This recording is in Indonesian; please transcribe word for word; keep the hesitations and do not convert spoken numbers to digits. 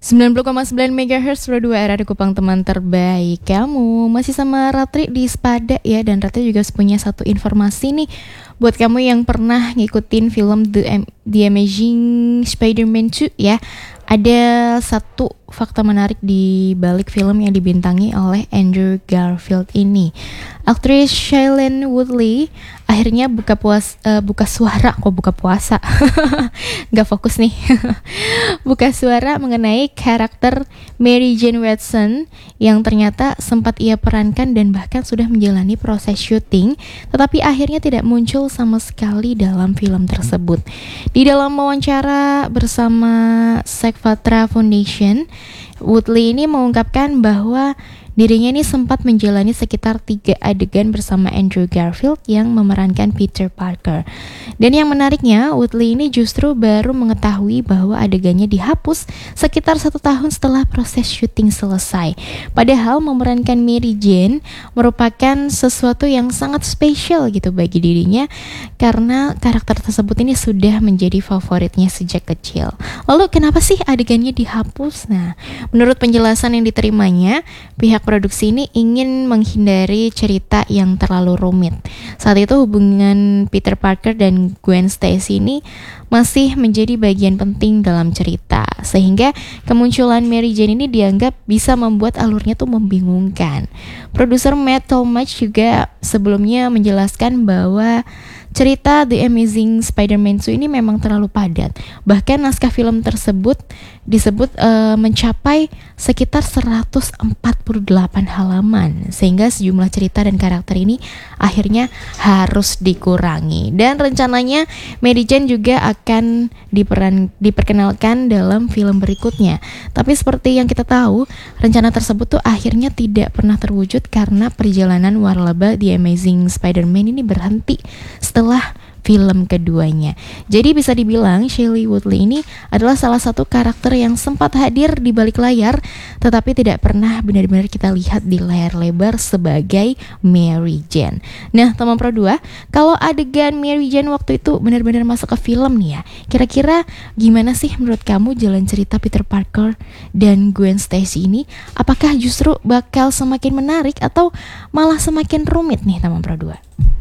sembilan puluh koma sembilan megahertz Pro dua R A di Kupang, teman terbaik kamu. Masih sama Ratri di Spada ya. Dan Ratri juga punya satu informasi nih buat kamu yang pernah ngikutin film The, Am- The Amazing Spider-Man two ya. Ada satu fakta menarik di balik film yang dibintangi oleh Andrew Garfield ini. Aktris Shailene Woodley akhirnya buka puas uh, buka suara kok buka puasa nggak fokus nih buka suara mengenai karakter Mary Jane Watson yang ternyata sempat ia perankan dan bahkan sudah menjalani proses syuting, tetapi akhirnya tidak muncul sama sekali dalam film tersebut. Di dalam wawancara bersama Sekfatra Foundation, Woodley ini mengungkapkan bahwa dirinya ini sempat menjalani sekitar tiga adegan bersama Andrew Garfield yang memerankan Peter Parker. Dan yang menariknya, Woodley ini justru baru mengetahui bahwa adegannya dihapus sekitar satu tahun setelah proses syuting selesai. Padahal memerankan Mary Jane merupakan sesuatu yang sangat spesial gitu bagi dirinya, karena karakter tersebut ini sudah menjadi favoritnya sejak kecil. Lalu kenapa sih adegannya dihapus? Nah, menurut penjelasan yang diterimanya, pihak produksi ini ingin menghindari cerita yang terlalu rumit. Saat itu hubungan Peter Parker dan Gwen Stacy ini masih menjadi bagian penting dalam cerita, sehingga kemunculan Mary Jane ini dianggap bisa membuat alurnya tuh membingungkan. Produser Matt Tolmach juga sebelumnya menjelaskan bahwa cerita The Amazing Spider-Man two ini memang terlalu padat. Bahkan naskah film tersebut disebut uh, mencapai sekitar seratus empat puluh delapan halaman, sehingga sejumlah cerita dan karakter ini akhirnya harus dikurangi. Dan rencananya Mary Jane juga akan diperan, diperkenalkan dalam film berikutnya. Tapi seperti yang kita tahu, rencana tersebut tuh akhirnya tidak pernah terwujud karena perjalanan warlaba The Amazing Spider-Man ini berhenti setelah film keduanya. Jadi bisa dibilang Shailene Woodley ini adalah salah satu karakter yang sempat hadir di balik layar, tetapi tidak pernah benar-benar kita lihat di layar lebar sebagai Mary Jane. Nah, teman Pro dua, kalau adegan Mary Jane waktu itu benar-benar masuk ke film nih ya, kira-kira gimana sih menurut kamu jalan cerita Peter Parker dan Gwen Stacy ini? Apakah justru bakal semakin menarik atau malah semakin rumit nih teman Pro dua?